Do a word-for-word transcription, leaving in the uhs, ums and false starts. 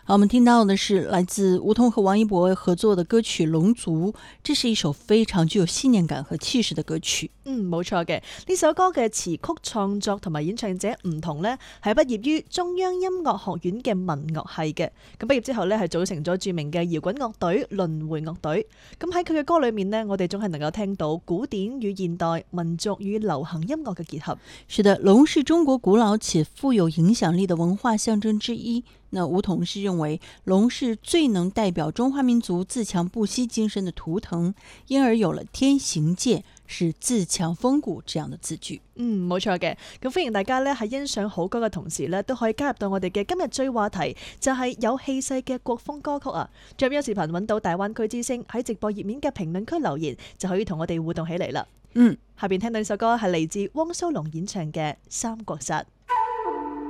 好，我們聽到的是來自吳彤和王一博合作的歌曲《龍族》，這是一首非常具有信念感和氣勢的歌曲。 嗯，冇錯嘅，呢首歌嘅詞曲創作同埋演唱者唔同呢，係畢業於中央音樂學院嘅民樂系嘅。咁畢業之後呢，係組成咗著名嘅搖滾樂隊輪迴樂隊。咁喺佢嘅歌裏面呢，我哋總係能夠聽到古典與現代、民族與流行音樂嘅結合。 是的，龍是中國古老且富有影響力的文化象徵之一。那吳彤是認為龍是最能代表中華民族自強不息精神的圖騰，因而有了天行健，是自強風骨這樣的字句。 嗯，冇錯嘅。咁歡迎大家咧喺欣賞好歌嘅同時咧，都可以加入到我哋嘅今日追話題，就係、是、有氣勢嘅國風歌曲啊！仲有視頻揾到大灣區之聲喺直播頁面嘅評論區留言，就可以同我哋互動起嚟啦。 嗯， 下邊聽到呢首歌係嚟自汪蘇泷演唱嘅《三國殺》。